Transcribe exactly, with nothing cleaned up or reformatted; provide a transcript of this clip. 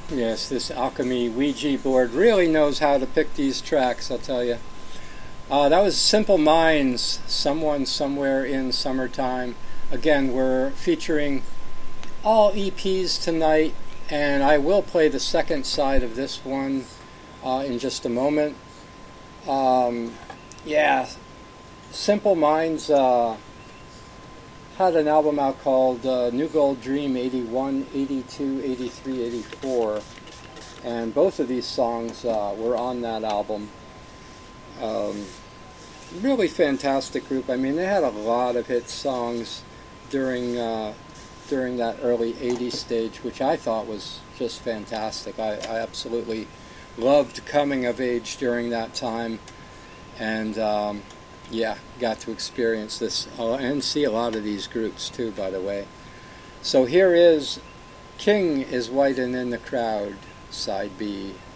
Yes, this Alchemy Ouija board really knows how to pick these tracks, I'll tell you. Uh, that was Simple Minds, Someone Somewhere in Summertime. Again, we're featuring all E Ps tonight, and I will play the second side of this one uh, in just a moment. Um, yeah, Simple Minds uh, had an album out called uh, New Gold Dream eighty-one, eighty-two, eighty-three, eighty-four, and both of these songs uh, were on that album. Um, really fantastic group. I mean, they had a lot of hit songs during uh, during that early eighties stage, which I thought was just fantastic. I, I absolutely loved coming of age during that time, and um, yeah, got to experience this uh, and see a lot of these groups too, by the way. So here is King is White and in the Crowd, side B.